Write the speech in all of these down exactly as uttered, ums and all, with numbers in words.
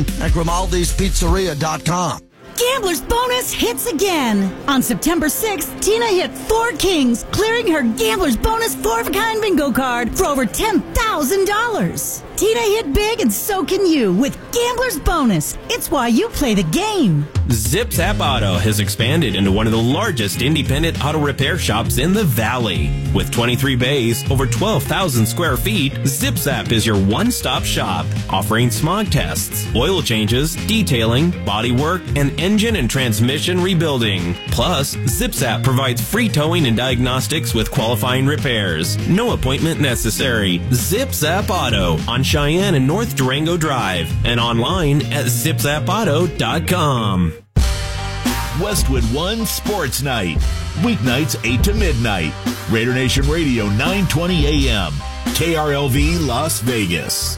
at grimaldi's pizzeria dot com. Gambler's Bonus hits again. On September sixth, Tina hit four kings, clearing her Gambler's Bonus four-of-a-kind bingo card for over ten thousand dollars. Tina hit big, and so can you with Gambler's Bonus. It's why you play the game. Zip Zap Auto has expanded into one of the largest independent auto repair shops in the Valley. With twenty-three bays, over twelve thousand square feet, Zip Zap is your one-stop shop, offering smog tests, oil changes, detailing, body work, and engine and transmission rebuilding. Plus, Zip Zap provides free towing and diagnostics with qualifying repairs. No appointment necessary. Zip Zap Auto on Cheyenne and North Durango Drive, and online at zip zap auto dot com. Westwood One Sports Night. Weeknights eight to midnight. Raider Nation Radio nine twenty A M. K R L V Las Vegas.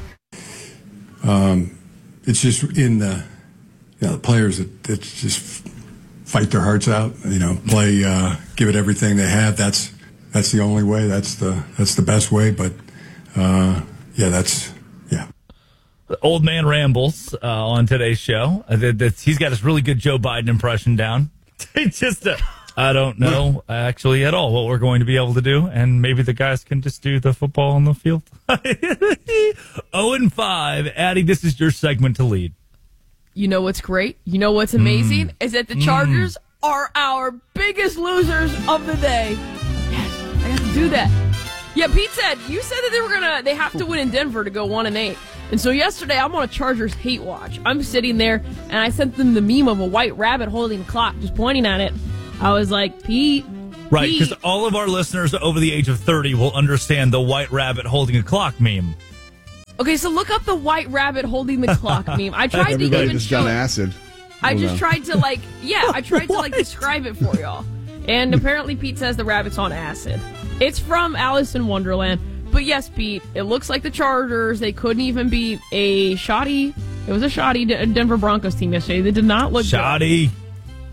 Um, it's just in the, you know, the players that, that just fight their hearts out, you know, play, uh, give it everything they have. That's, that's the only way. That's the, that's the best way. But, uh, yeah, that's, yeah. Old man rambles uh, on today's show. Uh, that, that he's got his really good Joe Biden impression down. just, uh, I don't know actually at all what we're going to be able to do, and maybe the guys can just do the football on the field. oh and five, Addie, this is your segment to lead. You know what's great? You know what's amazing? Mm. Is that the Chargers mm. are our biggest losers of the day. Yes, I got to do that. Yeah, Pete said, you said that they were going to, they have to win in Denver to go one and eight. And so yesterday, I'm on a Chargers hate watch. I'm sitting there, and I sent them the meme of a white rabbit holding a clock, just pointing at it. I was like, Pete. Right, because all of our listeners over the age of thirty will understand the white rabbit holding a clock meme. Okay, so look up the white rabbit holding the clock meme. I tried Everybody to even just show done it. acid. I Oh, just no. tried to, like, yeah, I tried to, like, describe it for y'all. And apparently Pete says the rabbit's on acid. It's from Alice in Wonderland. But yes, Pete, it looks like the Chargers, they couldn't even beat a shoddy, it was a shoddy Denver Broncos team yesterday. They did not look Shoddy. good.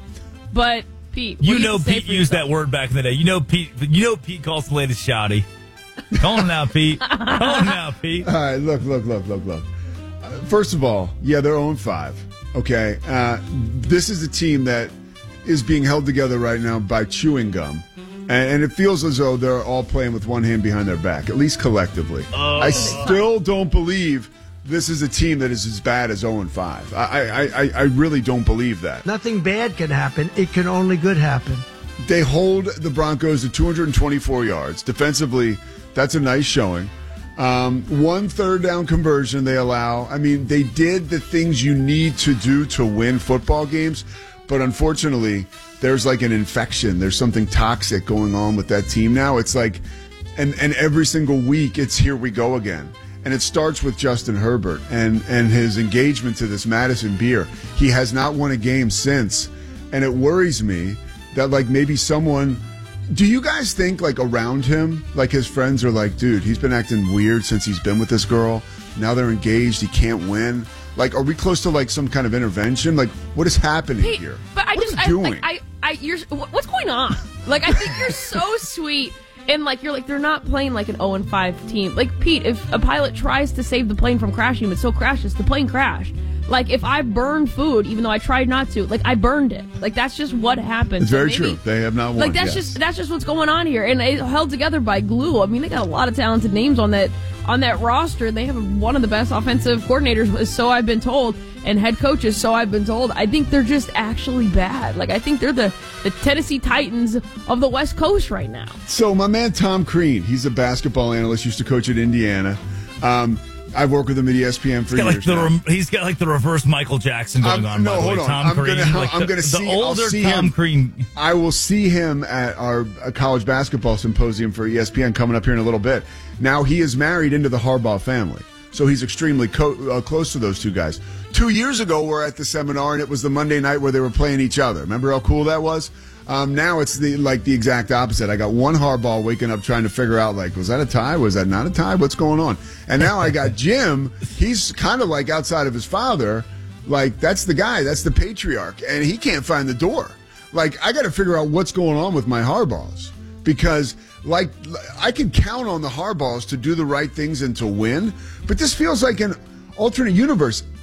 But, Pete, what You do know have to say Pete for used yourself? that word back in the day. You know Pete You know Pete calls the latest shoddy. Come on now, Pete. Come on now, Pete. All right, look, look, look, look, look. Uh, First of all, yeah, they're oh and five. Okay, uh, this is a team that is being held together right now by chewing gum. And it feels as though they're all playing with one hand behind their back, at least collectively. Oh. I still don't believe this is a team that is as bad as oh and five. I, I, I, I really don't believe that. Nothing bad can happen. It can only good happen. They hold the Broncos to two hundred twenty-four yards. Defensively, that's a nice showing. Um, one third down conversion they allow. I mean, they did the things you need to do to win football games, but unfortunately, there's like an infection. There's something toxic going on with that team now. It's like, and, and every single week, it's here we go again. And it starts with Justin Herbert and, and his engagement to this Madison beer. He has not won a game since. And it worries me that, like, maybe someone, do you guys think, like, around him, like, his friends are like, dude, he's been acting weird since he's been with this girl. Now they're engaged. He can't win. Like, are we close to, like, some kind of intervention? Like, what is happening Hey, here? But I what just, is I, doing? like, I, I, you're, what's going on? Like, I think you're so sweet, and like, you're like, they're not playing like an oh and five team. Like, Pete, if a pilot tries to save the plane from crashing, but still crashes, the plane crashed. Like, if I burned food, even though I tried not to, like, I burned it. Like, that's just what happens. It's very So maybe, true. They have not won. Like, that's yes. just that's just what's going on here, and it's held together by glue. I mean, they got a lot of talented names on that on that roster. They have one of the best offensive coordinators, so I've been told, and head coaches, so I've been told. I think they're just actually bad. Like, I think they're the, the Tennessee Titans of the West Coast right now. So my man Tom Crean, he's a basketball analyst, used to coach at Indiana. Um, I've worked with him at E S P N for He's got, like years the now. rem- he's got like the reverse Michael Jackson going Um, on. no, by the hold way. on. Tom I'm Crean, gonna, like I'm the, gonna the see. I'll older see Tom him. Crean. I will see him at our uh, college basketball symposium for E S P N coming up here in a little bit. Now he is married into the Harbaugh family, so he's extremely co- uh, close to those two guys. Two years ago, we're at the seminar, and it was the Monday night where they were playing each other. Remember how cool that was? Um, now it's the like the exact opposite. I got one Harbaugh waking up trying to figure out, like, was that a tie? Was that not a tie? What's going on? And now I got Jim. He's kind of like outside of his father. Like, that's the guy. That's the patriarch. And he can't find the door. Like, I got to figure out what's going on with my Harbaughs. Because, like, I can count on the Harbaughs to do the right things and to win. But this feels like an alternate universe.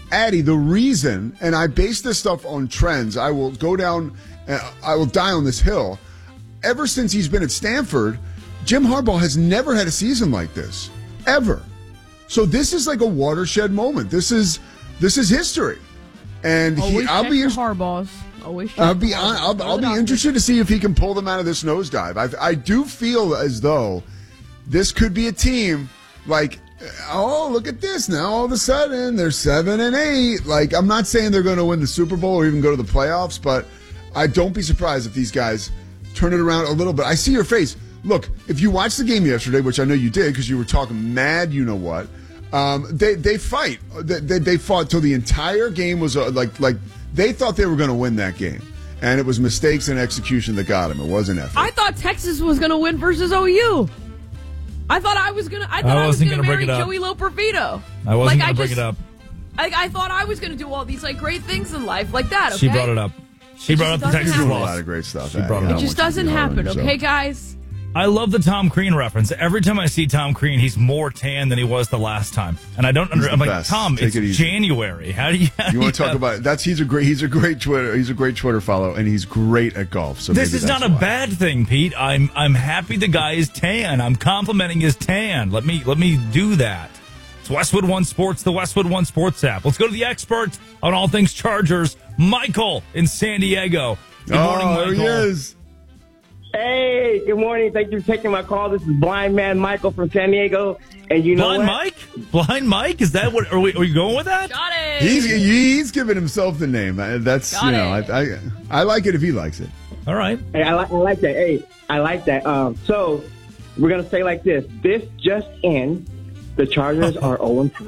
Addy, the reason, and I base this stuff on trends, I will go down, uh, I will die on this hill. Ever since he's been at Stanford, Jim Harbaugh has never had a season like this, ever. So this is like a watershed moment. This is this is history, and Always he, I'll check be your Harbaughs. Always check I'll be your I'll, Harbaughs. I'll, I'll be interested to see if he can pull them out of this nosedive. I I do feel as though this could be a team like, oh, look at this now. All of a sudden, they're seven and eight. Like, I'm not saying they're going to win the Super Bowl or even go to the playoffs, but I don't be surprised if these guys turn it around a little bit. I see your face. Look, if you watched the game yesterday, which I know you did because you were talking mad, you know what, um, they they fight. They, they, they fought till the entire game was uh, like like they thought they were going to win that game, and it was mistakes and execution that got them. It wasn't effort. I thought Texas was going to win versus O U. I thought I was gonna. I thought I, I was gonna, gonna marry Joey Loperfido. I wasn't like, gonna I bring just, it up. I, I thought I was gonna do all these like great things in life like that. Okay? She brought it up. She It brought up just the Texas doesn't a loss. lot of great stuff. She brought it I up. It just doesn't happen, okay, guys? I love the Tom Crean reference. Every time I see Tom Crean, he's more tan than he was the last time, and I don't. Under, I'm like, best. Tom, Take it's it easy. January. How do you? How You do want to talk have- about that's he's a great he's a great Twitter he's a great Twitter follow, and he's great at golf. So This maybe is that's not a why. bad thing, Pete. I'm I'm happy the guy is tan. I'm complimenting his tan. Let me let me do that. It's Westwood One Sports, the Westwood One Sports app. Let's go to the expert on all things Chargers, Michael in San Diego. Good oh, morning, Michael. there he is. Hey, good morning. Thank you for taking my call. This is Blind Man Michael from San Diego. And you know Blind what? Mike? Blind Mike? Is that what? Are, we, are you going with that? Got it. He's he's giving himself the name. Uh, That's Got you know I, it. I I like it if he likes it. All right. Hey, I like, I like that. Hey, I like that. Um, so we're gonna say like this. This just in: the Chargers are oh and two.